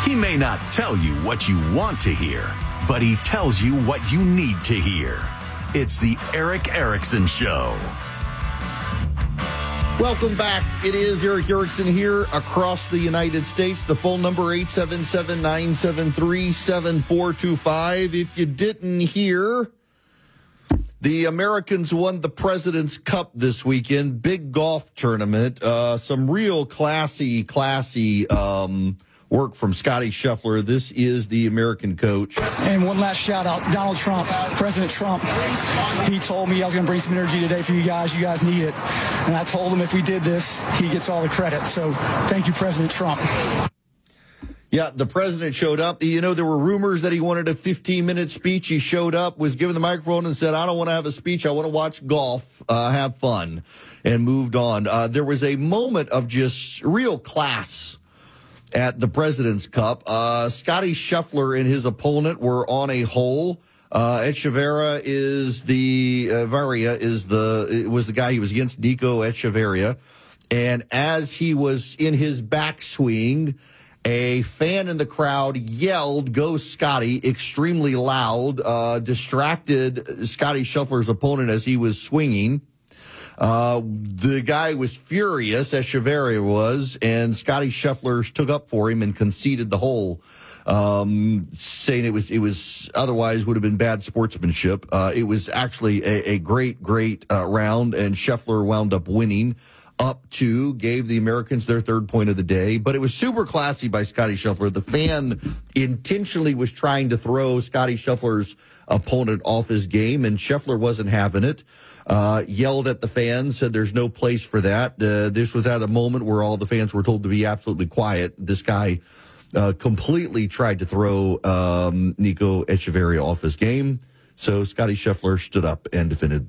He may not tell you what you want to hear, but he tells you what you need to hear. It's the Erick Erickson Show. Welcome back. It is Erick Erickson here across the United States. The phone number 877-973-7425. If you didn't hear, the Americans won the President's Cup this weekend. Big golf tournament. Some real classy work from Scotty Scheffler. This is the American coach. And one last shout out, Donald Trump, President Trump. He told me I was going to bring some energy today for you guys. You guys need it. And I told him if we did this, he gets all the credit. So thank you, President Trump. Yeah, the president showed up. You know, there were rumors that he wanted a 15-minute speech. He showed up, was given the microphone and said, I don't want to have a speech. I want to watch golf, have fun, and moved on. There was a moment of just real class at the President's Cup. Scotty Scheffler and his opponent were on a hole. Echeverria was the guy he was against, Nico Echeverria. And as he was in his backswing, a fan in the crowd yelled, "Go Scotty," extremely loud, distracted Scotty Scheffler's opponent as he was swinging. The guy was furious, Echeverria was, and Scotty Scheffler took up for him and conceded the hole, saying it was otherwise would have been bad sportsmanship. It was actually a great round, and Scheffler wound up winning up to, gave the Americans their third point of the day. But it was super classy by Scotty Scheffler. The fan intentionally was trying to throw Scotty Scheffler's opponent off his game, and Scheffler wasn't having it. Yelled at the fans, said there's no place for that. This was at a moment where all the fans were told to be absolutely quiet. This guy completely tried to throw Nico Echeverria off his game. So Scotty Scheffler stood up and defended.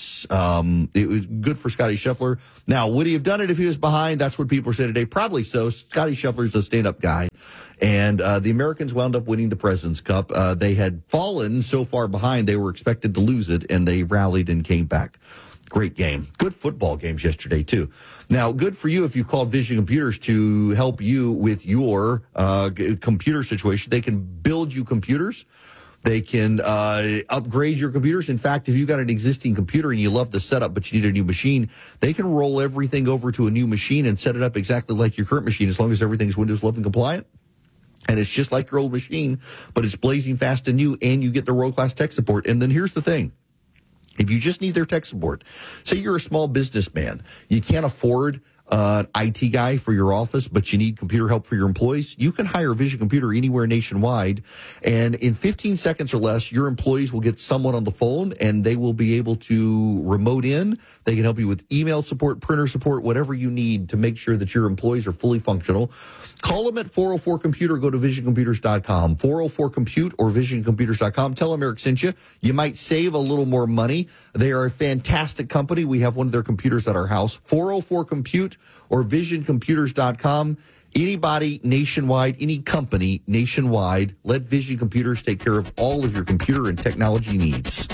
It was good for Scotty Scheffler. Now, would he have done it if he was behind? That's what people are saying today. Probably so. Scotty Scheffler's a stand-up guy. And the Americans wound up winning the President's Cup. They had fallen so far behind, they were expected to lose it, and they rallied and came back. Great game. Good football games yesterday, too. Now, good for you if you called Vision Computers to help you with your computer situation. They can build you computers. They can upgrade your computers. In fact, if you've got an existing computer and you love the setup, but you need a new machine, they can roll everything over to a new machine and set it up exactly like your current machine, as long as everything's Windows 11 compliant. And it's just like your old machine, but it's blazing fast and new, and you get the world-class tech support. And then here's the thing. If you just need their tech support, say you're a small businessman, you can't afford an IT guy for your office, but you need computer help for your employees, you can hire Vision Computer anywhere nationwide. And in 15 seconds or less, your employees will get someone on the phone, and they will be able to remote in. They can help you with email support, printer support, whatever you need to make sure that your employees are fully functional. Call them at 404-COMPUTER. Go to visioncomputers.com, 404-COMPUTE or visioncomputers.com. Tell them Eric sent you. You might save a little more money. They are a fantastic company. We have one of their computers at our house, 404-COMPUTE or visioncomputers.com. Anybody nationwide, any company nationwide, let Vision Computers take care of all of your computer and technology needs.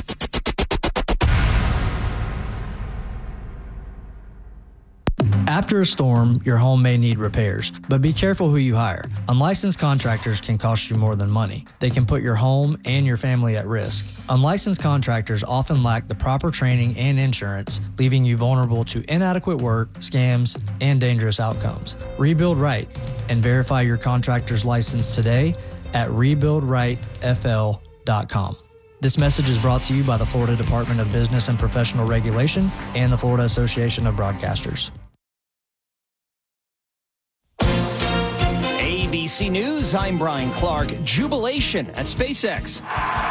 After a storm, your home may need repairs, but be careful who you hire. Unlicensed contractors can cost you more than money. They can put your home and your family at risk. Unlicensed contractors often lack the proper training and insurance, leaving you vulnerable to inadequate work, scams, and dangerous outcomes. Rebuild right and verify your contractor's license today at rebuildrightfl.com. This message is brought to you by the Florida Department of Business and Professional Regulation and the Florida Association of Broadcasters. ABC News, I'm Brian Clark. Jubilation at SpaceX.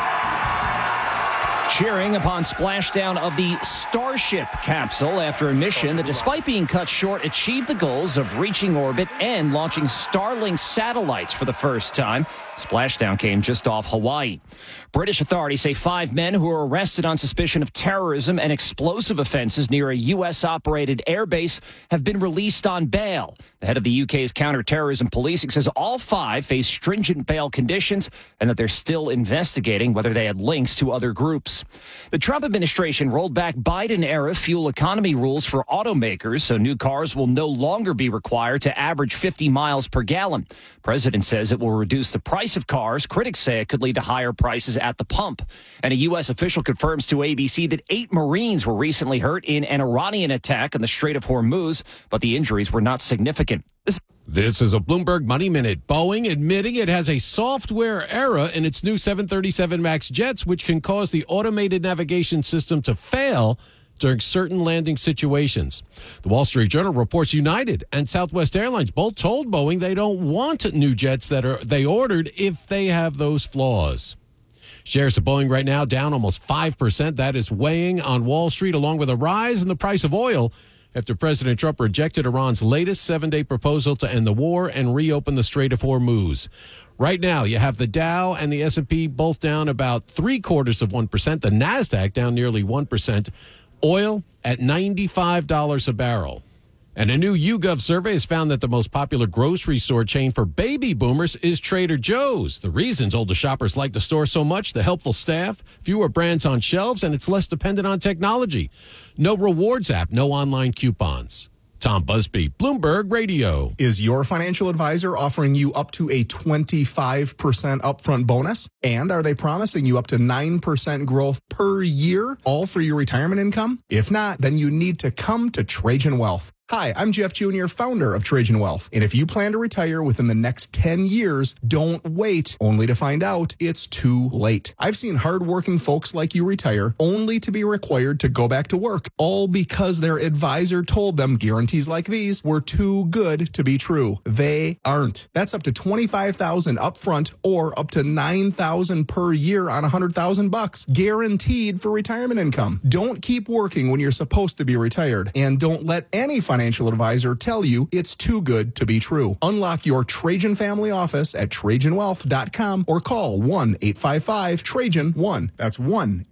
Cheering upon splashdown of the Starship capsule after a mission that, despite being cut short, achieved the goals of reaching orbit and launching Starlink satellites for the first time. Splashdown came just off Hawaii. British authorities say 5 men who were arrested on suspicion of terrorism and explosive offenses near a U.S.-operated airbase have been released on bail. The head of the UK's counterterrorism policing says all 5 face stringent bail conditions and that they're still investigating whether they had links to other groups. The Trump administration rolled back Biden-era fuel economy rules for automakers, so new cars will no longer be required to average 50 miles per gallon. President says it will reduce the price of cars. Critics say it could lead to higher prices at the pump. And a U.S. official confirms to ABC that 8 Marines were recently hurt in an Iranian attack in the Strait of Hormuz, but the injuries were not significant. This is a Bloomberg Money Minute. Boeing admitting it has a software error in its new 737 MAX jets, which can cause the automated navigation system to fail during certain landing situations. The Wall Street Journal reports United and Southwest Airlines both told Boeing they don't want new jets they ordered if they have those flaws. Shares of Boeing right now down almost 5%. That is weighing on Wall Street, along with a rise in the price of oil after President Trump rejected Iran's latest 7-day proposal to end the war and reopen the Strait of Hormuz. Right now, you have the Dow and the S&P both down about 0.75%. The NASDAQ down nearly 1%. Oil at $95 a barrel. And a new YouGov survey has found that the most popular grocery store chain for baby boomers is Trader Joe's. The reasons older shoppers like the store so much: the helpful staff, fewer brands on shelves, and it's less dependent on technology. No rewards app, no online coupons. Tom Busby, Bloomberg Radio. Is your financial advisor offering you up to a 25% upfront bonus? And are they promising you up to 9% growth per year, all for your retirement income? If not, then you need to come to Trajan Wealth. Hi, I'm Jeff Jr., founder of Trajan Wealth. And if you plan to retire within the next 10 years, don't wait only to find out it's too late. I've seen hardworking folks like you retire only to be required to go back to work, all because their advisor told them guarantees like these were too good to be true. They aren't. That's up to $25,000 upfront or up to $9,000 per year on $100,000, guaranteed for retirement income. Don't keep working when you're supposed to be retired, and don't let any financial advisor tell you it's too good to be true. Unlock your Trajan family office at TrajanWealth.com or call 1-855-TRAJAN-1. That's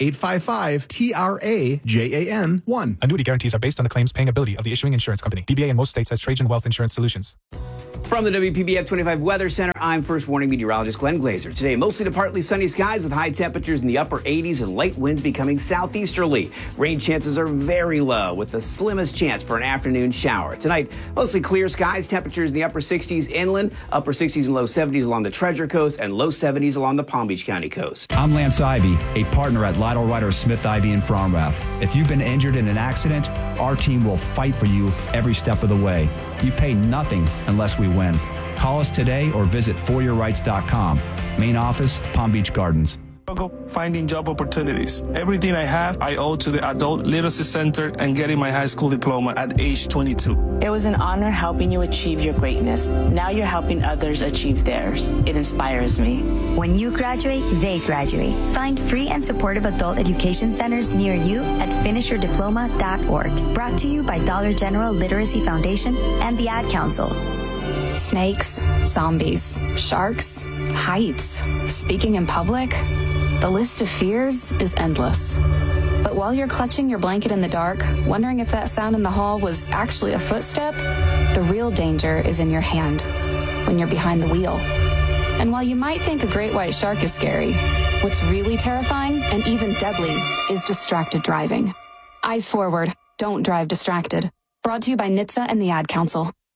1-855-TRAJAN-1. Annuity guarantees are based on the claims paying ability of the issuing insurance company. DBA in most states has Trajan Wealth Insurance Solutions. From the WPBF 25 Weather Center, I'm First Warning Meteorologist Glenn Glazer. Today, mostly to partly sunny skies with high temperatures in the upper 80s and light winds becoming southeasterly. Rain chances are very low with the slimmest chance for an afternoon shower. Tonight, mostly clear skies, temperatures in the upper 60s inland, upper 60s and low 70s along the Treasure Coast, and low 70s along the Palm Beach County coast. I'm Lance Ivy, a partner at Lytle Ryder Smith Ivy in Fromrath. If you've been injured in an accident, our team will fight for you every step of the way. You pay nothing unless we win. Call us today or visit foryourrights.com. Main office, Palm Beach Gardens. Finding job opportunities. Everything I have, I owe to the Adult Literacy Center and getting my high school diploma at age 22. It was an honor helping you achieve your greatness. Now you're helping others achieve theirs. It inspires me. When you graduate, they graduate. Find free and supportive adult education centers near you at finishyourdiploma.org. Brought to you by Dollar General Literacy Foundation and the Ad Council. Snakes, zombies, sharks, heights, speaking in public. The list of fears is endless. But while you're clutching your blanket in the dark, wondering if that sound in the hall was actually a footstep, the real danger is in your hand, when you're behind the wheel. And while you might think a great white shark is scary, what's really terrifying and even deadly is distracted driving. Eyes forward, don't drive distracted. Brought to you by NHTSA and the Ad Council.